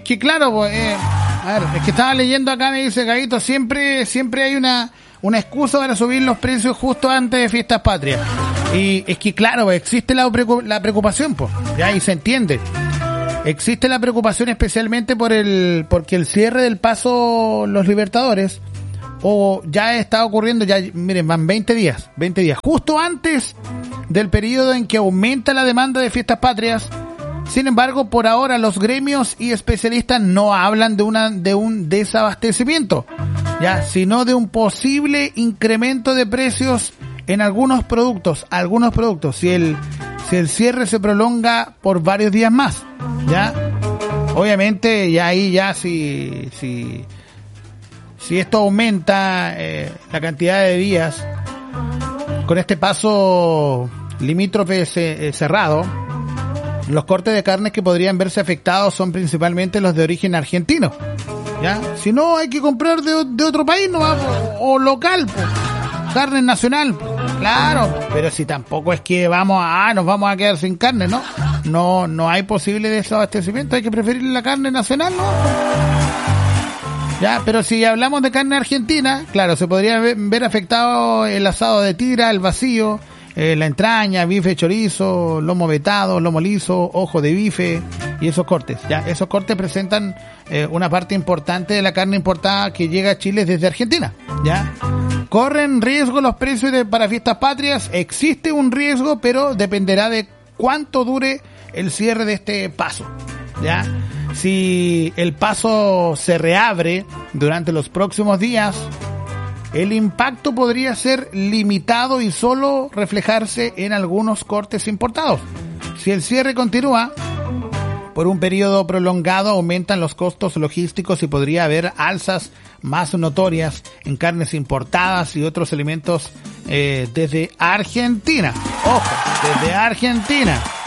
que claro, pues, a ver, es que estaba leyendo acá, me dice Gaito, siempre hay una excusa para subir los precios justo antes de Fiestas Patrias. Y es que claro, pues, existe la preocupación, pues, ya, y se entiende. Existe la preocupación especialmente porque el cierre del paso Los Libertadores, ya está ocurriendo, ya, miren, van 20 días, justo antes del periodo en que aumenta la demanda de Fiestas Patrias. Sin embargo, por ahora los gremios y especialistas no hablan de un desabastecimiento, ya, sino de un posible incremento de precios en algunos productos, si el cierre se prolonga por varios días más, ya. Obviamente, ya ahí ya si esto aumenta la cantidad de días con este paso limítrofe cerrado, los cortes de carnes que podrían verse afectados son principalmente los de origen argentino, ¿ya? Si no, hay que comprar de otro país, ¿no? O local, pues. Carne nacional, pues. Claro, pero si tampoco es que nos vamos a quedar sin carne, ¿no? No hay posible desabastecimiento, hay que preferir la carne nacional, ¿no? Ya, pero si hablamos de carne argentina, claro, se podría ver afectado el asado de tira, el vacío, la entraña, bife, chorizo, lomo vetado, lomo liso, ojo de bife y esos cortes. Ya, esos cortes presentan una parte importante de la carne importada que llega a Chile desde Argentina. Ya, corren riesgo los precios para Fiestas Patrias. Existe un riesgo, pero dependerá de cuánto dure el cierre de este paso. Ya, si el paso se reabre durante los próximos días, el impacto podría ser limitado y solo reflejarse en algunos cortes importados. Si el cierre continúa por un periodo prolongado, aumentan los costos logísticos y podría haber alzas más notorias en carnes importadas y otros alimentos desde Argentina. Ojo, desde Argentina.